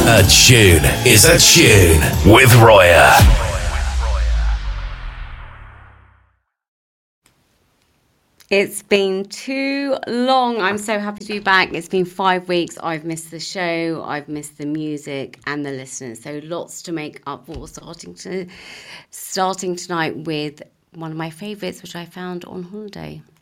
A tune is a tune with Roya. It's been too long. I'm so happy to be back. It's been 5 weeks. I've missed the show. I've missed the music and the listeners. So lots to make up for. Starting tonight with one of my favourites, which I found on holiday.